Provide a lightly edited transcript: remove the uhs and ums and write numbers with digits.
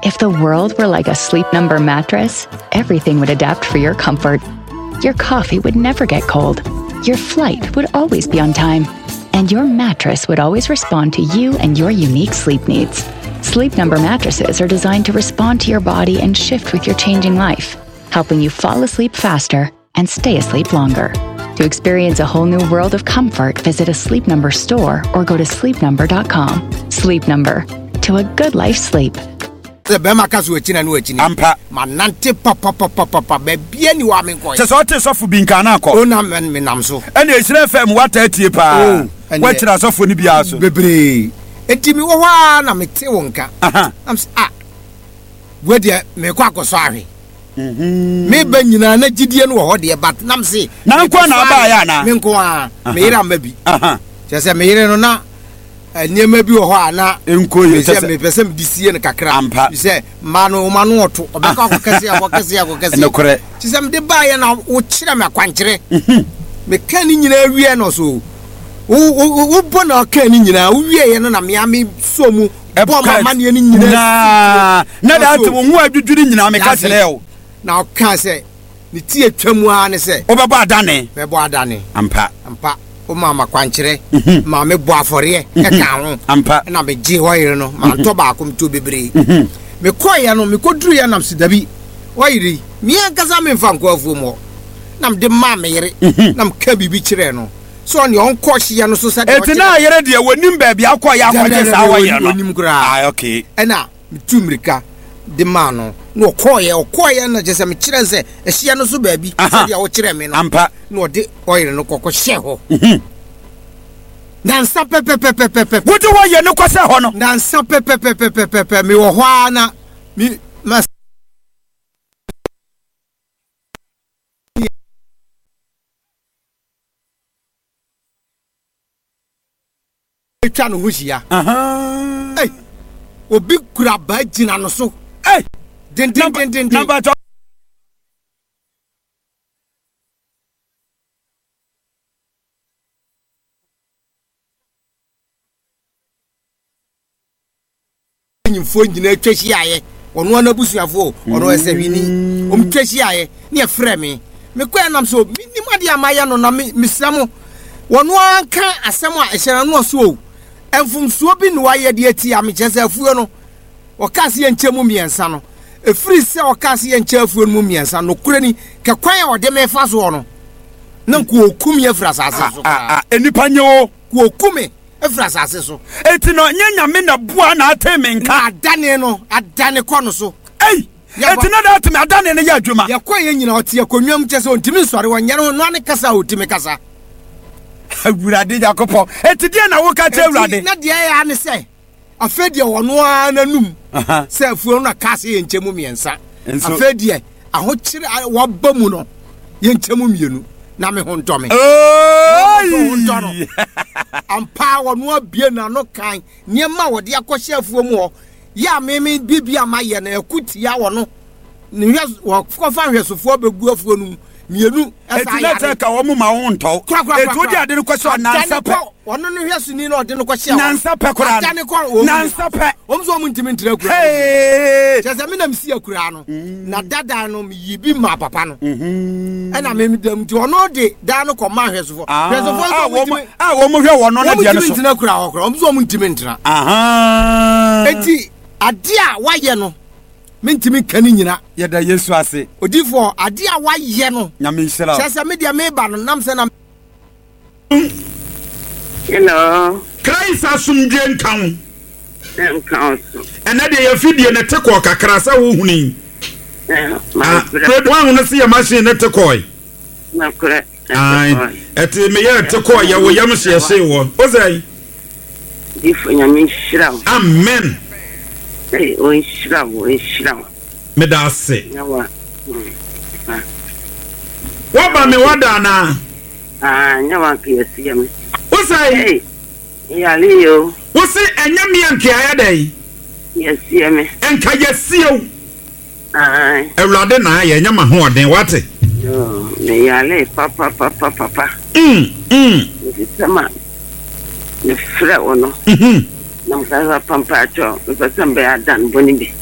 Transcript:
If the world were like a Sleep Number mattress, everything would adapt for your comfort. Your coffee would never get cold. Your flight would always be on time. And your mattress would always respond to you and your unique sleep needs. Sleep Number mattresses are designed to respond to your body and shift with your changing life, helping you fall asleep faster and stay asleep longer. To experience a whole new world of comfort, visit a Sleep Number store or go to sleepnumber.com. Sleep Number. To a good life sleep. The Bema Kazuchina Nuchini. Ampa. Manante papa baby any woman. Just what is off being Kanako. Oh, Naman Minamso. And it's FM what at Tipa. And what is off for Nibiaso? Baby. And Timmy Wana Metewonka. I'm where dear Mekako sorry. Maybe you know, not Gideon or dear, but Namsi. Nankwana Bayana. Minkoa. Mira maybe. Just a mirror. Near maybe a Hana, me person this year in Kakrampa. You say, Manu to Obacasia, no correct. She's some de buy and I'll chama quantry. Me canning in a real or so. Who born our canning in a way and a Miami so mu money in not out to what you did in America. Now, can't say, the tea tremuan say, Obabadane, Babadane, Ampa. O mama kwanchere mama bo afore e kan ho na me ji hoyere no ma to ba akom to bebre me koya no me koduru ya nam sidabi hoyere me ankaza me mfa nko afu mo nam de ma me yere nam ka bibi kire no so ne on ko hye no so sade etina yere de wonim ba bia koya akoje sa hoyere no wonim kura okay ena me tumrika de ma no koya na jese me kire se ehia no so ba bi sade ya wo kire me no ampa no de oil no kokko hye ho nansa pepe what do I no kwase ho no nansa pepe me wo ho ana mi mas twa no hujia eh obi kura ba gina no so eh den number nyimfo nyina twahyi aye ono na busuafo ono esawini twahyi aye ne efre me kwa nam so minimade amaya no na misamo ono anka asem a ehyera no so emfumsuo bi no waye de ati amechese afuo no okase ye nchemu miensa no efiri se okase ye nche afuo no miensa no kurani ke kwan a ode me fa so no na ko okum ye fra sase so enipa nyewo ko okume efra sase so eti no nyanya me na bua na ateme nka adane kono so ei eti na da ateme adane ne ya adwuma ya kwa ye nyina ote akonwam chese ontimi nsore wonyare ho no ane kasa otimi kasa awurade Jakobo eti de na wo ka che awurade na de ya ne se afedie wono ananum se afuo na kase ye nchemu miensa afedie ahokyere wabamu no ye nchemu mienu na me hontome ampa wono abie na no kan niema wode akohye afuo mu ho ya meme bibia maye na akuti ya wono ne hwe kofa hwesofo begu afuo nu mienu etinata ka wo mu ma wo nto etu di ade no kwese nansa pe wono no hwesuni na ode no kwese nansa pe kura nansa pe omzo mu ntimi ntira kura chese me na msi akura no na dada no yibi ma papa no ena me dem ti wono de da no ko ma hwesofo wo mu hwe wono na de no so ntira kura ho kura omzo mu ntimi ntira eti ade a waye no mentimi kani nyina yeda Yesu ase odifo ade a waye no nyame nhyira chese media meba no nam se na hello Christ asumdwe nkan ena de ya fidie ne teko kakra sa wo huni wan no se ya machine ne teko na kure eti me ya teko ya wo yam se yese wo ozai difo nyame nhyira amen hey o nhyira me da se yawa wa ba me wada na nyawa ke yesi me ozai hey ya liyo wosi enyame anke ayadai yesi me enka yesio ewlade na ya nyama ho oden wate yo me ya le papa sama ne fra wono na mkaza pampa cho mkasambe adan boni bi